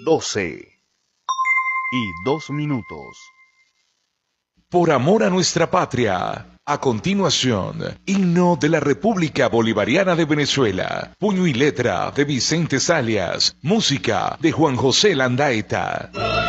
12:02. Por amor a nuestra patria. A continuación, himno de la República Bolivariana de Venezuela. Puño y letra de Vicente Salias. Música de Juan José Landaeta.